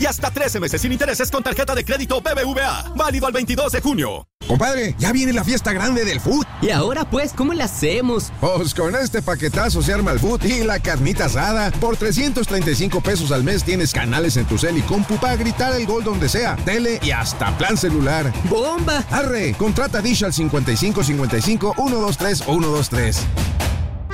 y hasta 13 meses sin intereses con tarjeta de crédito BBVA. Válido al 22 de junio. Compadre, ya viene la fiesta grande del food. ¿Y ahora pues cómo la hacemos? Pues con este paquetazo se arma el food y la carnita asada. Por 335 pesos al mes tienes canales en tu cel y compu para gritar el gol donde sea, tele y hasta plan celular. ¡Bomba! Arre, contrata Dish al 5555 123 123.